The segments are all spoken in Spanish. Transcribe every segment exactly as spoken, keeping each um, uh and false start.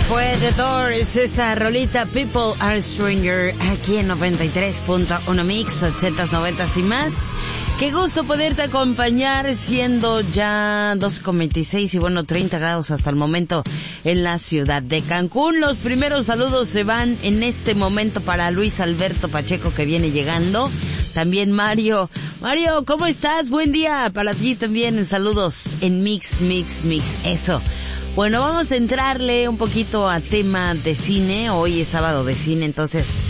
Fue The Doors, esta rolita People Are Stranger, aquí en noventa y tres punto uno Mix, ochentas, noventas y más. Qué gusto poderte acompañar, siendo ya dos con veintiséis y bueno, treinta grados hasta el momento en la ciudad de Cancún. Los primeros saludos se van en este momento para Luis Alberto Pacheco, que viene llegando. También Mario. Mario, ¿cómo estás? Buen día para ti también. Saludos en Mix, Mix, Mix. Eso. Bueno, vamos a entrarle un poquito a tema de cine. Hoy es sábado de cine, entonces,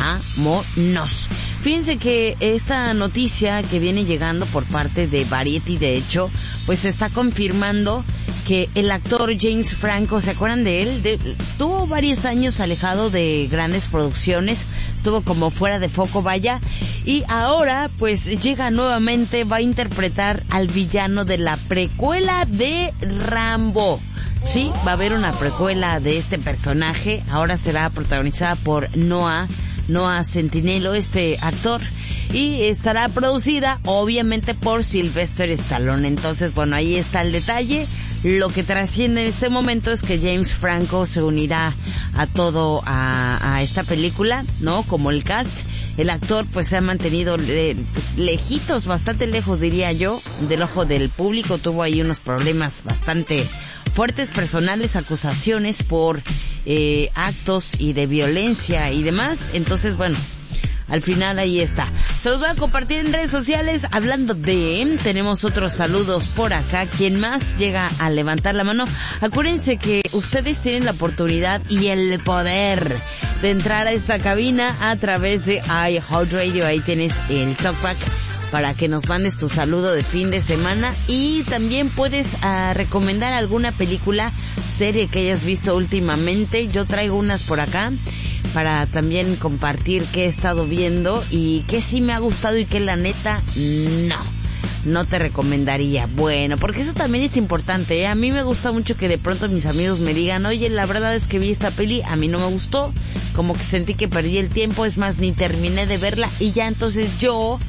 vámonos. Fíjense que esta noticia que viene llegando por parte de Variety, de hecho, pues está confirmando que el actor James Franco, ¿se acuerdan de él? De, tuvo varios años alejado de grandes producciones, estuvo como fuera de foco, vaya, y ahora pues llega nuevamente, va a interpretar al villano de la precuela de Rambo. Sí, va a haber una precuela de este personaje, ahora será protagonizada por Noah, Noah Centineo, este actor, y estará producida obviamente por Sylvester Stallone. Entonces, bueno, ahí está el detalle. Lo que trasciende en este momento es que James Franco se unirá a todo, a, a esta película, ¿no? Como el cast. El actor pues se ha mantenido eh, pues, lejitos, bastante lejos diría yo, del ojo del público. Tuvo ahí unos problemas bastante fuertes personales, acusaciones por eh, actos y de violencia y demás. Entonces, bueno, al final ahí está. Se los voy a compartir en redes sociales. Hablando de, tenemos otros saludos por acá. Quien más llega a levantar la mano, acuérdense que ustedes tienen la oportunidad y el poder de entrar a esta cabina a través de iHeartRadio. Ahí tienes el talkback para que nos mandes tu saludo de fin de semana, y también puedes uh, recomendar alguna película, serie que hayas visto últimamente. Yo traigo unas por acá para también compartir qué he estado viendo y qué sí me ha gustado y qué la neta no, no te recomendaría. Bueno, porque eso también es importante, ¿eh? A mí me gusta mucho que de pronto mis amigos me digan, oye, la verdad es que vi esta peli, a mí no me gustó, como que sentí que perdí el tiempo, es más, ni terminé de verla, y ya entonces yo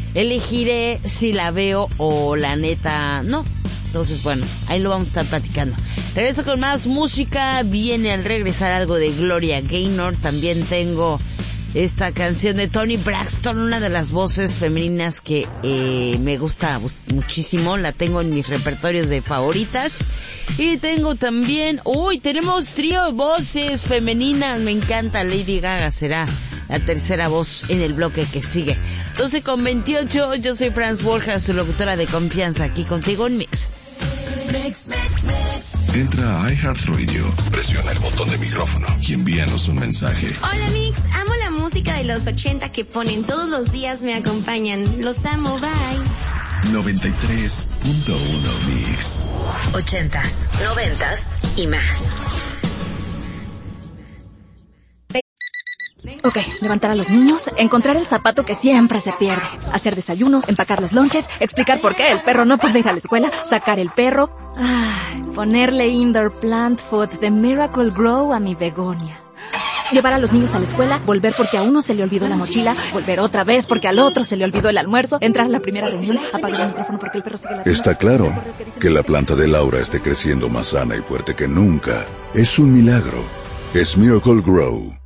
elegiré si la veo o la neta no. Entonces, bueno, ahí lo vamos a estar platicando. Regreso con más música. Viene al regresar algo de Gloria Gaynor. También tengo esta canción de Toni Braxton, una de las voces femeninas que eh, me gusta muchísimo. La tengo en mis repertorios de favoritas. Y tengo también, uy, tenemos trío de voces femeninas. Me encanta. Lady Gaga será la tercera voz en el bloque que sigue. doce con veintiocho, yo soy Franz Borja, su locutora de confianza, aquí contigo en Mix. Entra a iHeartRadio, presiona el botón de micrófono y envíanos un mensaje. Hola Mix, amo la música de los ochenta que ponen todos los días, me acompañan. Los amo, bye. noventa y tres punto uno Mix. Ochentas, noventas y más. Ok, levantar a los niños, encontrar el zapato que siempre se pierde, hacer desayuno, empacar los lonches, explicar por qué el perro no puede ir a la escuela, sacar el perro, ay, ponerle indoor plant food de Miracle Grow a mi begonia. Llevar a los niños a la escuela, volver porque a uno se le olvidó la mochila, volver otra vez porque al otro se le olvidó el almuerzo, entrar a la primera reunión, apagar el micrófono porque el perro sigue ladrando. Está claro que la planta de Laura esté creciendo más sana y fuerte que nunca. Es un milagro. Es Miracle Grow.